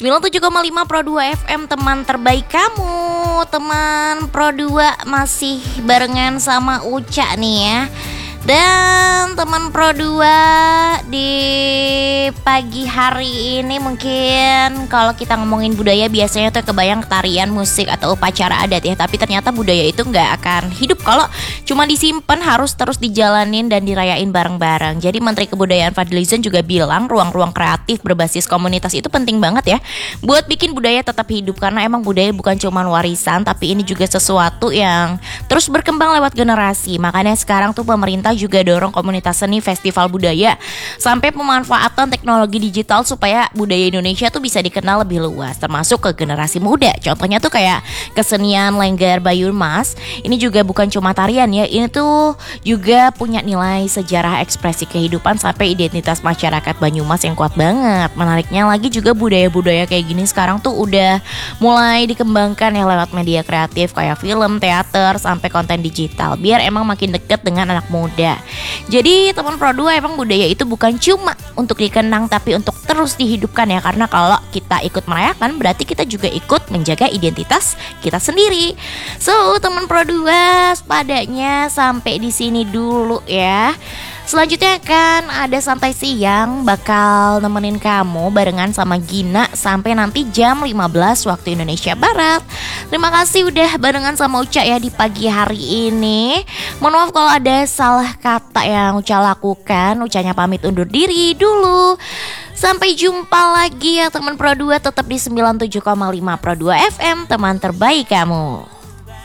97,5 Pro 2 FM, teman terbaik kamu. Teman Pro 2 masih barengan sama Uca nih ya. Dan teman Pro 2 di pagi hari ini, mungkin kalau kita ngomongin budaya biasanya tuh kebayang tarian, musik, atau upacara adat ya. Tapi ternyata budaya itu gak akan hidup kalau cuma disimpan, harus terus dijalanin dan dirayain bareng-bareng. Jadi Menteri Kebudayaan Fadlizon juga bilang ruang-ruang kreatif berbasis komunitas itu penting banget ya buat bikin budaya tetap hidup. Karena emang budaya bukan cuma warisan, tapi ini juga sesuatu yang terus berkembang lewat generasi. Makanya sekarang tuh pemerintah juga dorong komunitas seni, festival budaya, sampai pemanfaatan teknologi digital supaya budaya Indonesia tuh bisa dikenal lebih luas, termasuk ke generasi muda. Contohnya tuh kayak kesenian Lengger Banyumas. Ini juga bukan cuma tarian ya, ini tuh juga punya nilai sejarah, ekspresi kehidupan, sampai identitas masyarakat Banyumas yang kuat banget. Menariknya lagi juga budaya-budaya kayak gini sekarang tuh udah mulai dikembangkan ya lewat media kreatif kayak film, teater, sampai konten digital, biar emang makin deket dengan anak muda. Jadi teman Pro 2, emang budaya itu bukan cuma untuk dikenang, tapi untuk terus dihidupkan ya. Karena kalau kita ikut merayakan, berarti kita juga ikut menjaga identitas kita sendiri. So teman Pro 2, sepadanya sampai di sini dulu ya. Selanjutnya kan ada santai siang, bakal nemenin kamu barengan sama Gina sampai nanti jam 15 waktu Indonesia Barat. Terima kasih udah barengan sama Uca ya di pagi hari ini. Mohon maaf kalau ada salah kata yang Uca lakukan. Ucanya pamit undur diri dulu. Sampai jumpa lagi ya teman Pro 2, tetap di 97,5 Pro 2 FM, teman terbaik kamu.